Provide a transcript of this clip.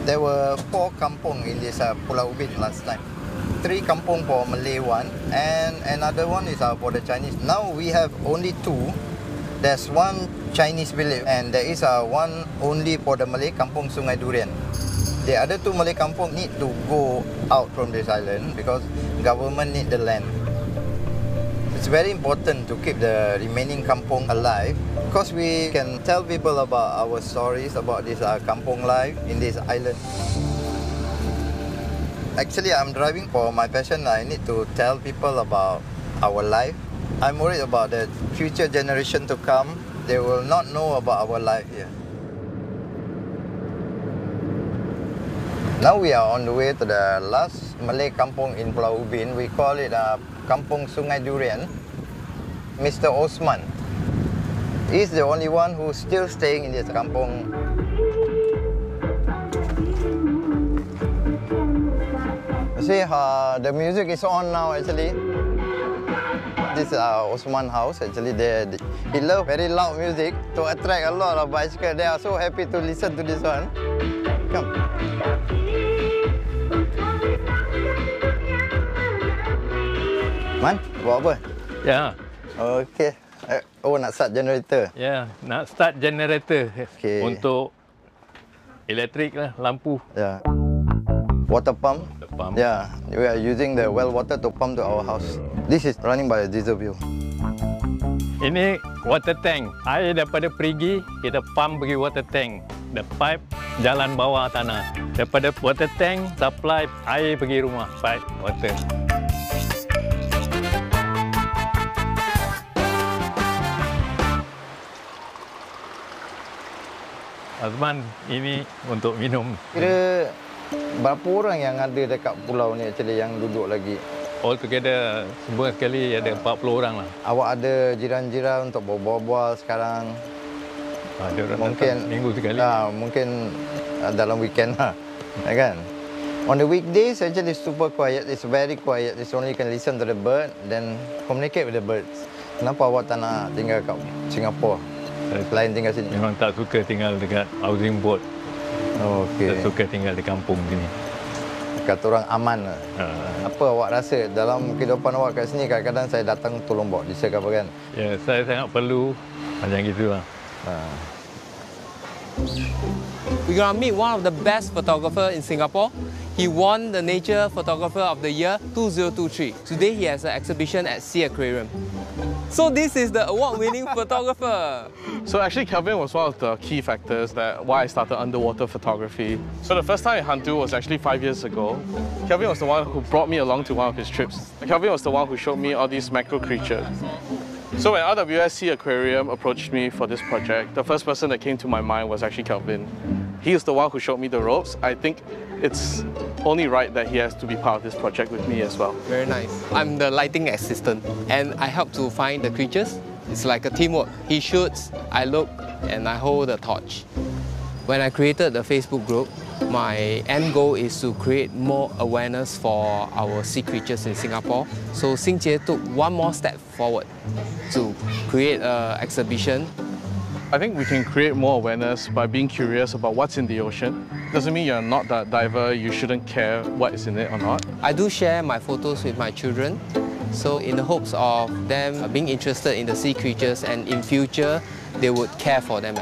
There were 4 kampung in this Pulau Ubin last time. 3 kampung for Malay one, and another one is for the Chinese. Now we have only 2. There's 1 Chinese village, and there is one only for the Malay, Kampung Sungai Durian. The other 2 Malay kampung need to go out from this island because government need the land. It's very important to keep the remaining kampung alive because we can tell people about our stories about this kampung life in this island. Actually, I'm driving for my passion. I need to tell people about our life. I'm worried about the future generation to come. They will not know about our life here. Now we are on the way to the last Malay kampung in Pulau Ubin. We call it Kampung Sungai Durian. Mr. Osman. He's the only one who's still staying in this kampung. You see, the music is on now actually. This is Osman house actually. He loves very loud music to attract a lot of bicycles. They are so happy to listen to this one. Come. Man, buat apa? Ya. Okey. Oh, nak start generator? Ya, nak start generator. Okay. Untuk elektrik lah, lampu. Ya. Water pump? The pump. Yeah, we are using the well water to pump to our house. This is running by a diesel fuel. Ini water tank. Air daripada perigi, kita pump pergi water tank. The pipe jalan bawah tanah. Daripada water tank, supply air pergi rumah. Pipe water. Azman, ini untuk minum. Kira berapa orang yang ada dekat pulau ni actually yang duduk lagi? All together, semua sekali ada 40 orang lah. Awak ada jiran-jiran untuk berbual-bual sekarang? Ada orang mungkin minggu sekali. Mungkin dalam weekend lah, kan? On the weekdays actually it's super quiet. It's very quiet. It's only you can listen to the bird, then communicate with the birds. Kenapa awak tak nak tinggal kat Singapura? Selain tinggal sini? Memang tak suka tinggal dekat housing board. Oh, okay. Tak suka tinggal di kampung sini. Kata orang aman lah. Apa awak rasa dalam kehidupan awak kat sini, kadang-kadang saya datang tolong bawa diesel ke apa kan? Ya, saya sangat perlu macam gitu lah. We're gonna meet one of the best photographers in Singapore. He won the Nature Photographer of the Year 2023. Today he has an exhibition at Sea Aquarium. So this is the award-winning photographer. So actually Kelvin was one of the key factors that why I started underwater photography. So the first time in Hantu was actually 5 years ago. Kelvin was the one who brought me along to one of his trips. Kelvin was the one who showed me all these macro creatures. So when RWS Sea Aquarium approached me for this project, the first person that came to my mind was actually Kelvin. He is the one who showed me the ropes. I think it's only right that he has to be part of this project with me as well. Very nice. I'm the lighting assistant and I help to find the creatures. It's like a teamwork. He shoots, I look, and I hold the torch. When I created the Facebook group, my end goal is to create more awareness for our sea creatures in Singapore. So Xingjie took one more step forward to create an exhibition. I think we can create more awareness by being curious about what's in the ocean. Doesn't mean you're not that diver, you shouldn't care what is in it or not. I do share my photos with my children, so in the hopes of them being interested in the sea creatures and in future, they would care for them.